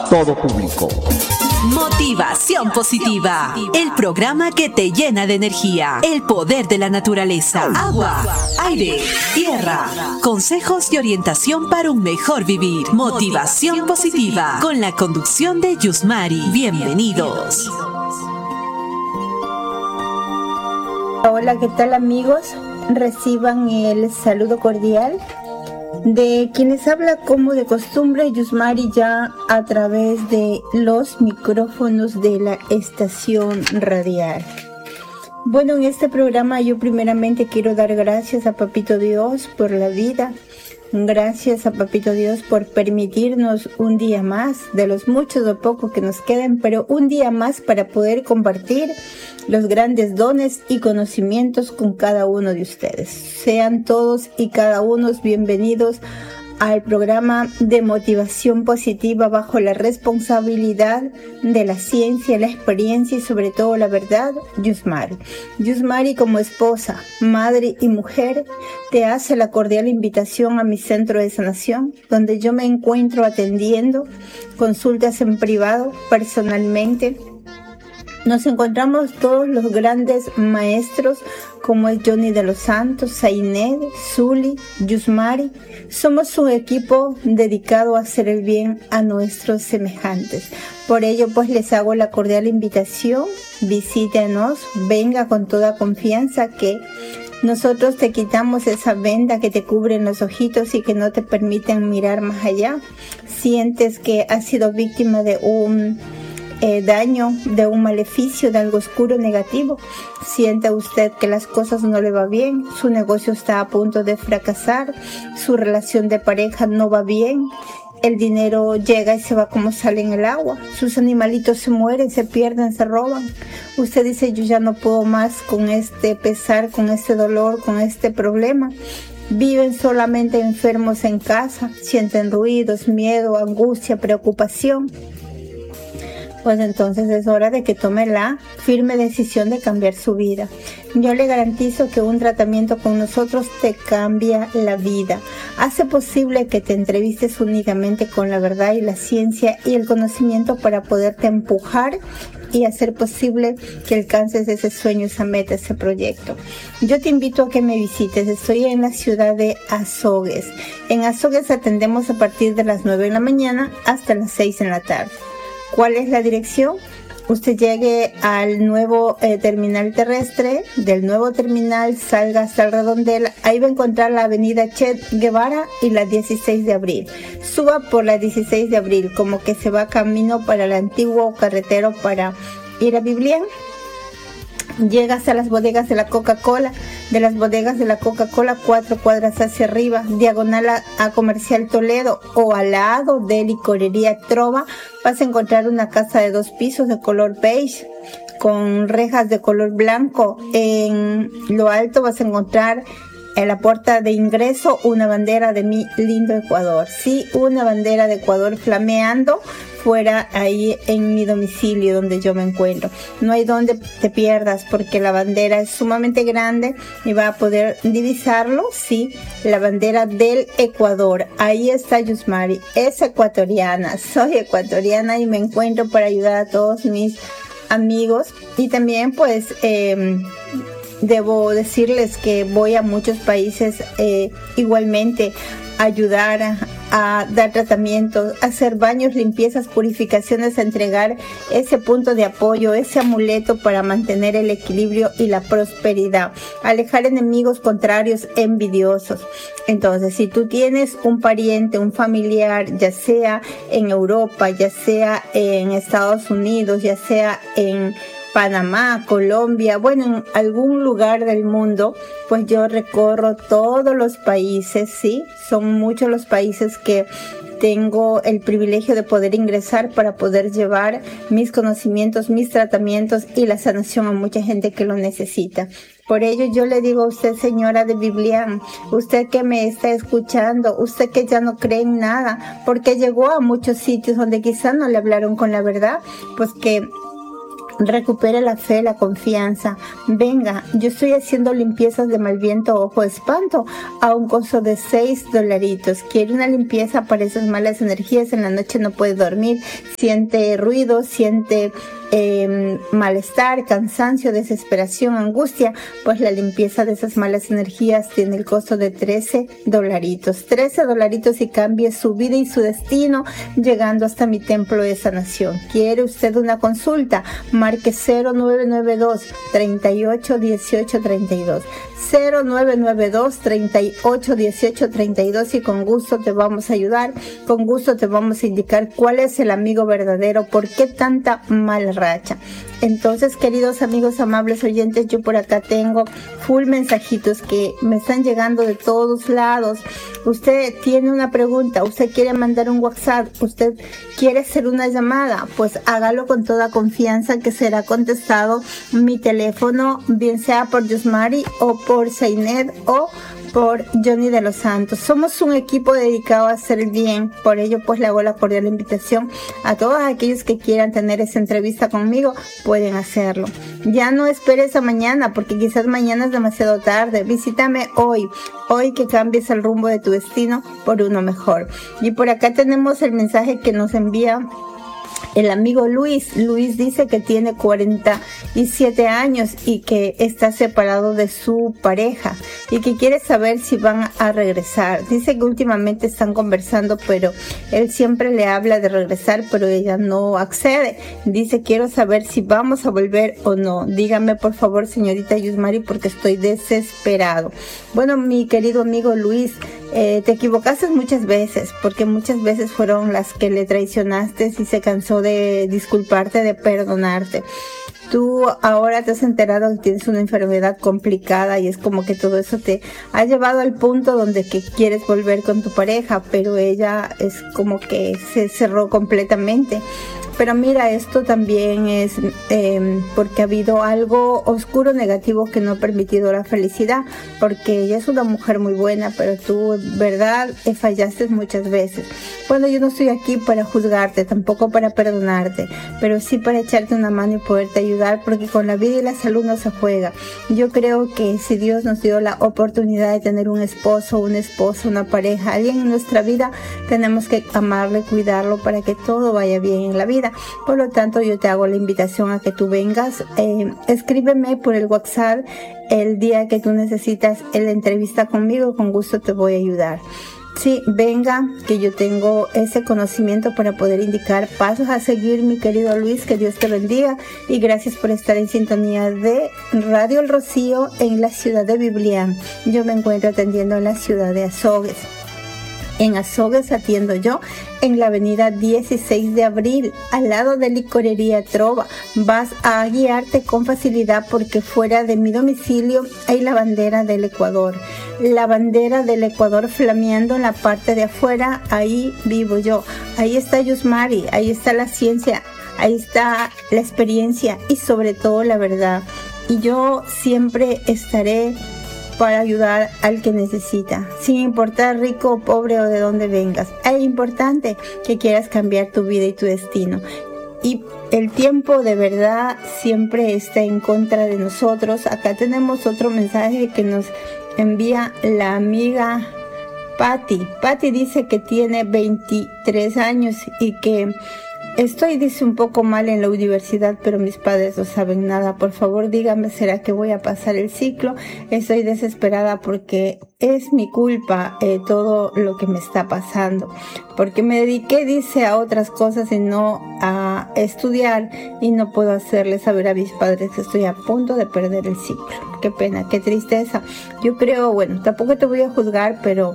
todo público. Motivación Positiva, el programa que te llena de energía, el poder de la naturaleza, agua, aire, tierra, consejos y orientación para un mejor vivir. Motivación Positiva, con la conducción de Yusmari. Bienvenidos. Hola, ¿qué tal amigos? Reciban el saludo cordial de quienes habla como de costumbre Yusmari, ya a través de los micrófonos de la estación radial. Bueno, en este programa yo primeramente quiero dar gracias a Papito Dios por la vida. Gracias a Papito Dios por permitirnos un día más, de los muchos o pocos que nos queden, pero un día más para poder compartir los grandes dones y conocimientos con cada uno de ustedes. Sean todos y cada uno bienvenidos al programa de motivación positiva bajo la responsabilidad de la ciencia, la experiencia y sobre todo la verdad, Yusmari. Yusmari, como esposa, madre y mujer, te hace la cordial invitación a mi centro de sanación, donde yo me encuentro atendiendo consultas en privado, personalmente. Nos encontramos todos los grandes maestros como es Johnny de los Santos, Zainet, Zuli, Yusmari. Somos un equipo dedicado a hacer el bien a nuestros semejantes. Por ello, pues les hago la cordial invitación, visítenos, venga con toda confianza que nosotros te quitamos esa venda que te cubre los ojitos y que no te permiten mirar más allá. Sientes que has sido víctima de un daño, de un maleficio, de algo oscuro, negativo. Siente usted que las cosas no le va bien, su negocio está a punto de fracasar, su relación de pareja no va bien, el dinero llega y se va como sale en el agua, sus animalitos se mueren, se pierden, se roban. Usted dice, yo ya no puedo más con este pesar, con este dolor, con este problema. Viven solamente enfermos en casa, sienten ruidos, miedo, angustia, preocupación. Pues entonces es hora de que tome la firme decisión de cambiar su vida. Yo le garantizo que un tratamiento con nosotros te cambia la vida. Hace posible que te entrevistes únicamente con la verdad y la ciencia y el conocimiento para poderte empujar y hacer posible que alcances ese sueño, esa meta, ese proyecto. Yo te invito a que me visites. Estoy en la ciudad de Azogues. En Azogues atendemos a partir de las 9 de la mañana hasta las 6 en la tarde. ¿Cuál es la dirección? Usted llegue al nuevo terminal terrestre, del nuevo terminal salga hasta el redondel, ahí va a encontrar la avenida Che Guevara y la 16 de abril. Suba por la 16 de abril, como que se va camino para el antiguo carretero para ir a Biblián. Llega hasta las bodegas de la Coca-Cola, de las bodegas de la Coca-Cola 4 cuadras hacia arriba, diagonal a Comercial Toledo o al lado de Licorería Trova, vas a encontrar una casa de 2 pisos de color beige con rejas de color blanco. En lo alto vas a encontrar en la puerta de ingreso una bandera de mi lindo Ecuador. Sí, una bandera de Ecuador flameando fuera ahí en mi domicilio donde yo me encuentro. No hay donde te pierdas porque la bandera es sumamente grande y va a poder divisarlo. Sí, la bandera del Ecuador. Ahí está Yusmari. Es ecuatoriana. Soy ecuatoriana y me encuentro para ayudar a todos mis amigos. Y también pues debo decirles que voy a muchos países igualmente a ayudar a dar tratamientos, a hacer baños, limpiezas, purificaciones, a entregar ese punto de apoyo, ese amuleto para mantener el equilibrio y la prosperidad, alejar enemigos contrarios, envidiosos. Entonces, si tú tienes un pariente, un familiar, ya sea en Europa, ya sea en Estados Unidos, ya sea en Panamá, Colombia, bueno, en algún lugar del mundo, pues yo recorro todos los países, sí, son muchos los países que tengo el privilegio de poder ingresar para poder llevar mis conocimientos, mis tratamientos y la sanación a mucha gente que lo necesita. Por ello yo le digo a usted, señora de Biblián, usted que me está escuchando, usted que ya no cree en nada, porque llegó a muchos sitios donde quizá no le hablaron con la verdad, pues que Recupere la fe, la confianza. Venga, yo estoy haciendo limpiezas de mal viento, ojo, espanto a un costo de $6. Quiere una limpieza para esas malas energías. En la noche no puede dormir, siente ruido, siente malestar, cansancio, desesperación, angustia. Pues la limpieza de esas malas energías tiene el costo de $13. $13 y cambie su vida y su destino llegando hasta mi templo de sanación. ¿Quiere usted una consulta? Marque 0992-381832. 0992-381832 y con gusto te vamos a ayudar, con gusto te vamos a indicar cuál es el amigo verdadero, por qué tanta mala racha. Entonces, queridos amigos amables oyentes, yo por acá tengo full mensajitos que me están llegando de todos lados. Usted tiene una pregunta, usted quiere mandar un WhatsApp, usted quiere hacer una llamada, pues hágalo con toda confianza que será contestado. Mi teléfono, bien sea por Yusmari o por Zainet o por Johnny de los Santos. Somos un equipo dedicado a hacer el bien, por ello pues le hago la cordial invitación a todos aquellos que quieran tener esa entrevista conmigo, pueden hacerlo. Ya no esperes a mañana, porque quizás mañana es demasiado tarde. Visítame hoy que cambies el rumbo de tu destino por uno mejor. Y por acá tenemos el mensaje que nos envía el amigo Luis. Luis dice que tiene 47 años y que está separado de su pareja y que quiere saber si van a regresar. Dice que últimamente están conversando, pero él siempre le habla de regresar, pero ella no accede. Dice, quiero saber si vamos a volver o no. Dígame por favor, señorita Yusmari, porque estoy desesperado. Bueno, mi querido amigo Luis, te equivocaste muchas veces, porque muchas veces fueron las que le traicionaste y se cansó de disculparte, de perdonarte. Tú ahora te has enterado que tienes una enfermedad complicada y es como que todo eso te ha llevado al punto donde que quieres volver con tu pareja, pero ella es como que se cerró completamente. Pero mira, esto también es porque ha habido algo oscuro, negativo, que no ha permitido la felicidad, porque ella es una mujer muy buena, pero tú, verdad, fallaste muchas veces. Bueno, yo no estoy aquí para juzgarte, tampoco para perdonarte, pero sí para echarte una mano y poderte ayudar, porque con la vida y la salud no se juega. Yo creo que si Dios nos dio la oportunidad de tener un esposo, una esposa, una pareja, alguien en nuestra vida, tenemos que amarlo y cuidarlo para que todo vaya bien en la vida. Por lo tanto, yo te hago la invitación a que tú vengas, escríbeme por el WhatsApp el día que tú necesitas la entrevista conmigo, con gusto te voy a ayudar. Sí, venga, que yo tengo ese conocimiento para poder indicar pasos a seguir, mi querido Luis, que Dios te bendiga y gracias por estar en sintonía de Radio El Rocío en la ciudad de Biblián. Yo me encuentro atendiendo en la ciudad de Azogues. En Azogues atiendo yo en la avenida 16 de abril, al lado de Licorería Trova. Vas a guiarte con facilidad porque fuera de mi domicilio hay la bandera del Ecuador. La bandera del Ecuador flameando en la parte de afuera, ahí vivo yo. Ahí está Yusmari, ahí está la ciencia, ahí está la experiencia y sobre todo la verdad. Y yo siempre estaré para ayudar al que necesita, sin importar rico o pobre o de dónde vengas. Es importante que quieras cambiar tu vida y tu destino. Y el tiempo de verdad siempre está en contra de nosotros. Acá tenemos otro mensaje que nos envía la amiga Patti. Patti dice que tiene 23 años y que estoy, dice, un poco mal en la universidad, pero mis padres no saben nada. Por favor, dígame, ¿será que voy a pasar el ciclo? Estoy desesperada porque es mi culpa todo lo que me está pasando. Porque me dediqué, dice, a otras cosas y no a estudiar y no puedo hacerles saber a mis padres que estoy a punto de perder el ciclo. Qué pena, qué tristeza. Yo creo, bueno, tampoco te voy a juzgar, pero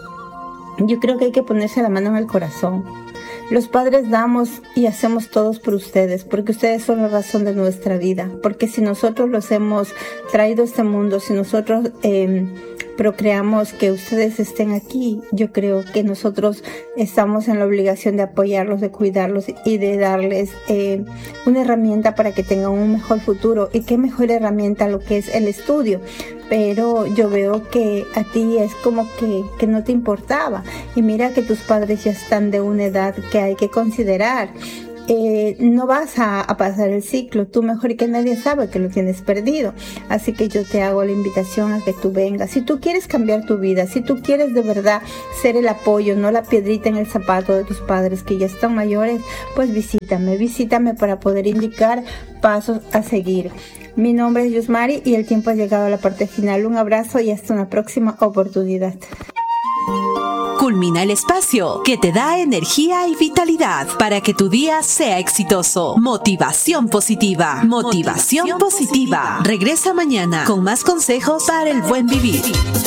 yo creo que hay que ponerse la mano en el corazón. Los padres damos y hacemos todos por ustedes, porque ustedes son la razón de nuestra vida. Porque si nosotros los hemos traído a este mundo, si nosotros procreamos que ustedes estén aquí, yo creo que nosotros estamos en la obligación de apoyarlos, de cuidarlos y de darles una herramienta para que tengan un mejor futuro. Y qué mejor herramienta lo que es el estudio. Pero yo veo que a ti es como que no te importaba. Y mira que tus padres ya están de una edad que hay que considerar. no vas a pasar el ciclo. Tú mejor que nadie sabe que lo tienes perdido. Así que yo te hago la invitación a que tú vengas. Si tú quieres cambiar tu vida, si tú quieres de verdad ser el apoyo, no la piedrita en el zapato de tus padres que ya están mayores, pues visítame para poder indicar pasos a seguir. Mi nombre es Yusmari y el tiempo ha llegado a la parte final. Un abrazo y hasta una próxima oportunidad. Culmina el espacio que te da energía y vitalidad para que tu día sea exitoso. Motivación positiva. Motivación positiva. Regresa mañana con más consejos para el buen vivir.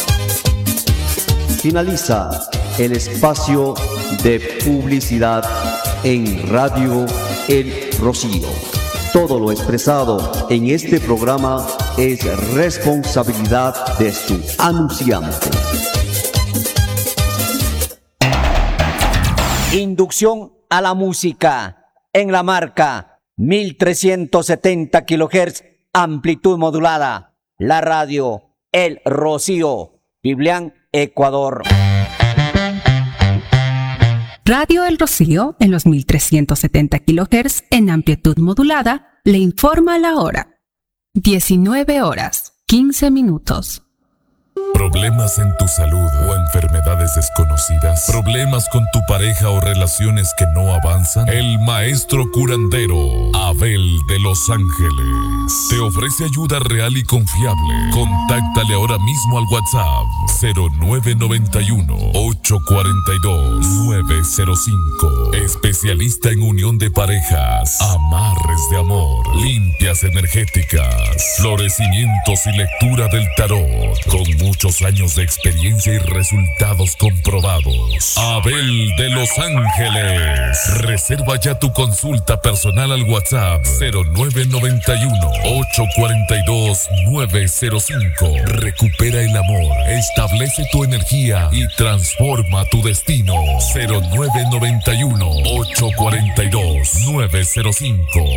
Finaliza el espacio de publicidad en Radio El Rocío. Todo lo expresado en este programa es responsabilidad de su anunciante. Inducción a la música en la marca 1370 kHz, amplitud modulada. La radio El Rocío, Biblián, Ecuador. Radio El Rocío en los 1370 kHz en amplitud modulada le informa la hora. 19:15. ¿Problemas en tu salud o enfermedades desconocidas? ¿Problemas con tu pareja o relaciones que no avanzan? El maestro curandero Abel de Los Ángeles te ofrece ayuda real y confiable. Contáctale ahora mismo al WhatsApp 0991-842-905. Especialista en unión de parejas, amarres de amor, limpias energéticas, florecimientos y lectura del tarot. Con muchos años de experiencia y resultados comprobados. Abel de Los Ángeles. Reserva ya tu consulta personal al WhatsApp 0991-842-905. Recupera el amor, establece tu energía y transforma tu destino. 0991-842-905.